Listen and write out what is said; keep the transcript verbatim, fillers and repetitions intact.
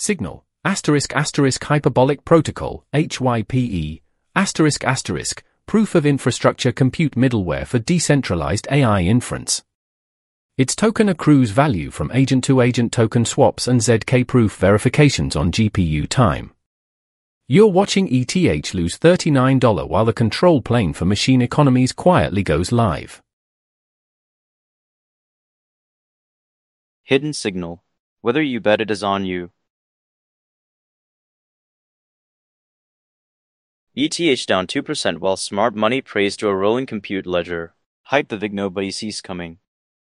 Signal, asterisk asterisk hyperbolic protocol, H Y P E, asterisk asterisk, proof of infrastructure compute middleware for decentralized A I inference. Its token accrues value from agent-to-agent token swaps and Z K proof verifications on G P U time. You're watching E T H lose thirty-nine dollars while the control plane for machine economies quietly goes live. Hidden signal. Whether you bet it is on you. E T H down two percent while smart money prays to a rolling compute ledger. Hype the vig nobody sees coming.